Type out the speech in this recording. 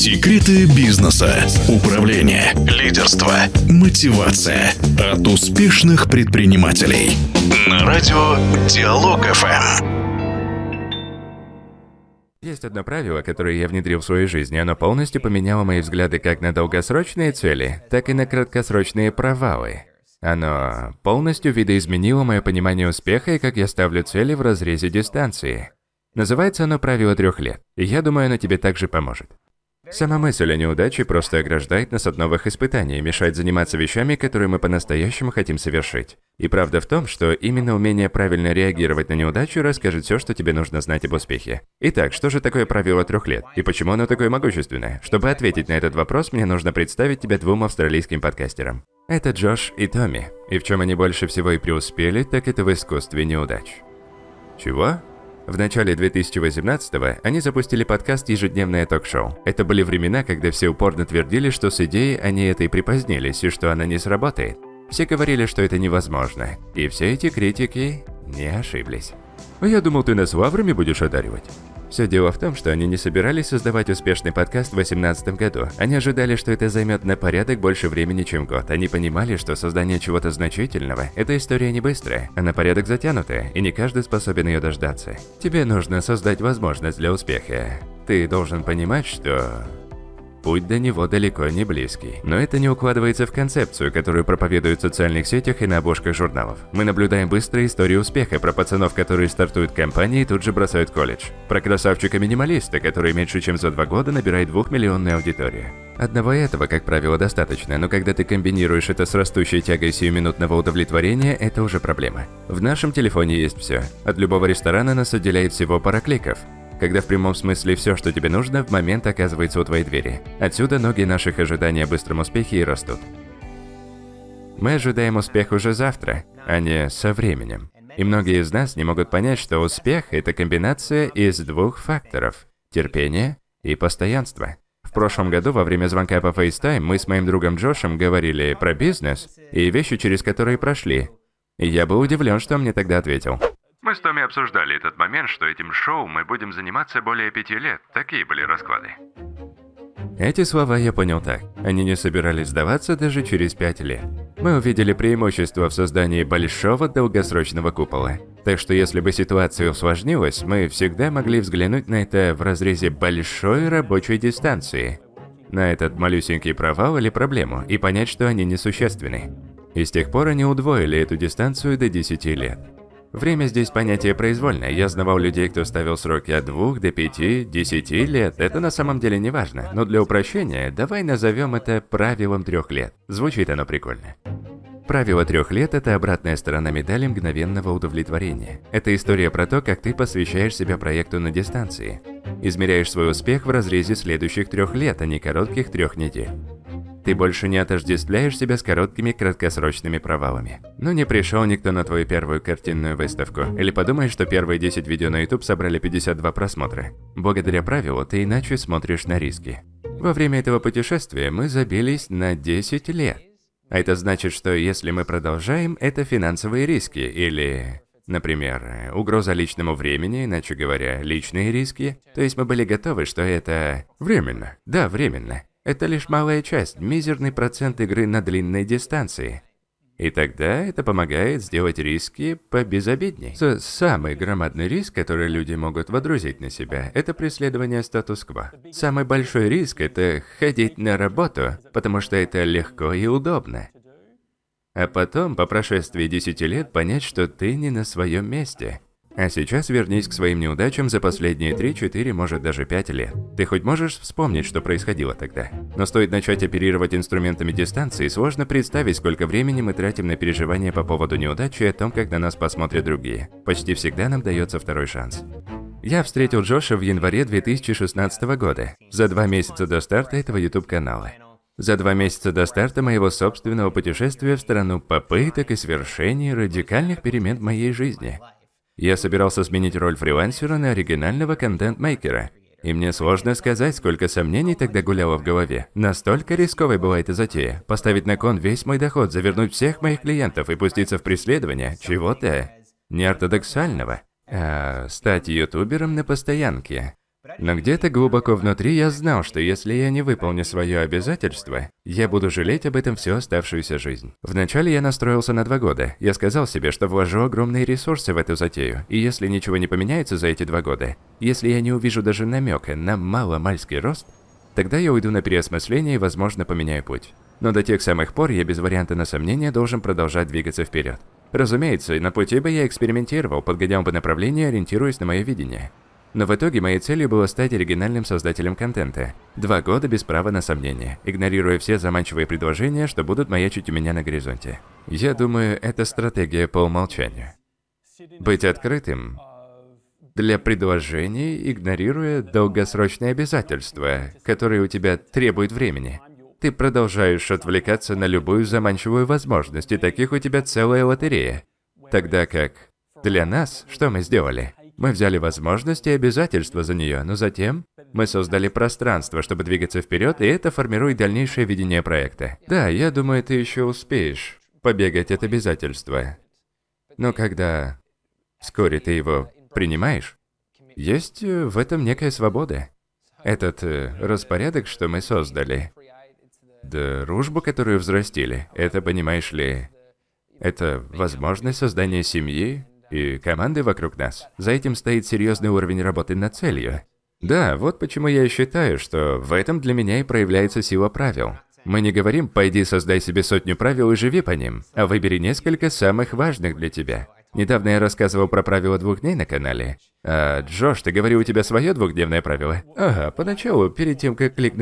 Секреты бизнеса, управления, лидерства, мотивация от успешных предпринимателей. На радио Диалог ФМ. Есть одно правило, которое я внедрил в свою жизнь, и оно полностью поменяло мои взгляды как на долгосрочные цели, так и на краткосрочные провалы. Оно полностью видоизменило мое понимание успеха и как я ставлю цели в разрезе дистанции. Называется оно «Правило 3 лет», и я думаю, оно тебе также поможет. Сама мысль о неудаче просто ограждает нас от новых испытаний и мешает заниматься вещами, которые мы по-настоящему хотим совершить. И правда в том, что именно умение правильно реагировать на неудачу расскажет все, что тебе нужно знать об успехе. Итак, что же такое правило 3 лет? И почему оно такое могущественное? Чтобы ответить на этот вопрос, мне нужно представить тебя 2 австралийским подкастерам. Это Джош и Томми. И в чем они больше всего и преуспели, так это в искусстве неудач. Чего? В начале 2018-го они запустили подкаст «Ежедневное ток-шоу». Это были времена, когда все упорно твердили, что с идеей они это и припозднились, и что она не сработает. Все говорили, что это невозможно. И все эти критики не ошиблись. «А я думал, ты нас лаврами будешь одаривать». Все дело в том, что они не собирались создавать успешный подкаст в 2018 году. Они ожидали, что это займет на порядок больше времени, чем год. Они понимали, что создание чего-то значительного – это история не быстрая, а на порядок затянутая, и не каждый способен ее дождаться. Тебе нужно создать возможность для успеха. Ты должен понимать, что путь до него далеко не близкий. Но это не укладывается в концепцию, которую проповедуют в социальных сетях и на обложках журналов. Мы наблюдаем быстрые истории успеха про пацанов, которые стартуют компании и тут же бросают колледж. Про красавчика-минималиста, который меньше чем за 2 года набирает 2-миллионную аудиторию. Одного этого, как правило, достаточно, но когда ты комбинируешь это с растущей тягой сиюминутного удовлетворения, это уже проблема. В нашем телефоне есть все. От любого ресторана нас отделяет всего пара кликов. Когда в прямом смысле все, что тебе нужно, в момент оказывается у твоей двери. Отсюда ноги наших ожиданий о быстром успехе и растут. Мы ожидаем успех уже завтра, а не со временем. И многие из нас не могут понять, что успех – это комбинация из 2 факторов – терпения и постоянства. В прошлом году во время звонка по FaceTime мы с моим другом Джошем говорили про бизнес и вещи, через которые прошли. И я был удивлен, что он мне тогда ответил. Мы с Томми обсуждали этот момент, что этим шоу мы будем заниматься более 5 лет. Такие были расклады. Эти слова я понял так. Они не собирались сдаваться даже через 5 лет. Мы увидели преимущество в создании большого долгосрочного купола. Так что если бы ситуация усложнилась, мы всегда могли взглянуть на это в разрезе большой рабочей дистанции. На этот малюсенький провал или проблему и понять, что они несущественны. И с тех пор они удвоили эту дистанцию до 10 лет. Время здесь понятие произвольное. Я знавал людей, кто ставил сроки от 2 до 5, 10 лет. Это на самом деле не важно. Но для упрощения, давай назовем это правилом 3 лет. Звучит оно прикольно. Правило 3 лет – это обратная сторона медали мгновенного удовлетворения. Это история про то, как ты посвящаешь себя проекту на дистанции. Измеряешь свой успех в разрезе следующих 3 лет, а не коротких 3 недель. Ты больше не отождествляешь себя с короткими краткосрочными провалами. Ну не пришел никто на твою первую картинную выставку. Или подумаешь, что первые 10 видео на YouTube собрали 52 просмотра. Благодаря правилу ты иначе смотришь на риски. Во время этого путешествия мы забились на 10 лет. А это значит, что если мы продолжаем, это финансовые риски или, например, угроза личному времени, иначе говоря, личные риски. То есть мы были готовы, что это временно. Да, временно. Это лишь малая часть, мизерный процент игры на длинной дистанции. И тогда это помогает сделать риски побезобидней. Самый громадный риск, который люди могут водрузить на себя, это преследование статус-кво. Самый большой риск – это ходить на работу, потому что это легко и удобно. А потом, по прошествии 10 лет, понять, что ты не на своем месте. А сейчас вернись к своим неудачам за последние 3, 4, может даже 5 лет. Ты хоть можешь вспомнить, что происходило тогда? Но стоит начать оперировать инструментами дистанции, сложно представить, сколько времени мы тратим на переживания по поводу неудачи и о том, как на нас посмотрят другие. Почти всегда нам дается второй шанс. Я встретил Джоша в январе 2016 года, за 2 месяца до старта этого YouTube-канала. За 2 месяца до старта моего собственного путешествия в страну попыток и свершений радикальных перемен в моей жизни. Я собирался сменить роль фрилансера на оригинального контент-мейкера. И мне сложно сказать, сколько сомнений тогда гуляло в голове. Настолько рисковой была эта затея. Поставить на кон весь мой доход, завернуть всех моих клиентов и пуститься в преследование чего-то неортодоксального. А стать ютубером на постоянке. Но где-то глубоко внутри я знал, что если я не выполню свое обязательство, я буду жалеть об этом всю оставшуюся жизнь. Вначале я настроился на 2 года. Я сказал себе, что вложу огромные ресурсы в эту затею, и если ничего не поменяется за эти 2 года, если я не увижу даже намека на маломальский рост, тогда я уйду на переосмысление и, возможно, поменяю путь. Но до тех самых пор я без варианта на сомнение должен продолжать двигаться вперед. Разумеется, на пути бы я экспериментировал, подгонял бы направление, ориентируясь на мое видение. Но в итоге моей целью было стать оригинальным создателем контента. 2 года без права на сомнение, игнорируя все заманчивые предложения, что будут маячить у меня на горизонте. Я думаю, это стратегия по умолчанию. Быть открытым для предложений, игнорируя долгосрочные обязательства, которые у тебя требуют времени. Ты продолжаешь отвлекаться на любую заманчивую возможность, и таких у тебя целая лотерея. Тогда как для нас, что мы сделали? Мы взяли возможность и обязательства за нее, но затем мы создали пространство, чтобы двигаться вперед, и это формирует дальнейшее видение проекта. Да, я думаю, ты еще успеешь побегать от обязательства. Но когда вскоре ты его принимаешь, есть в этом некая свобода. Этот распорядок, что мы создали, дружбу, которую взрастили, это, понимаешь ли, это возможность создания семьи и команды вокруг нас. За этим стоит серьезный уровень работы над целью. Да, вот почему я считаю, что в этом для меня и проявляется сила правил. Мы не говорим «пойди создай себе 100 правил и живи по ним», а выбери несколько самых важных для тебя. Недавно я рассказывал про правило 2 дней на канале. Джош, ты говорил, у тебя свое 2-дневное правило? Ага, поначалу, перед тем, как кликнуть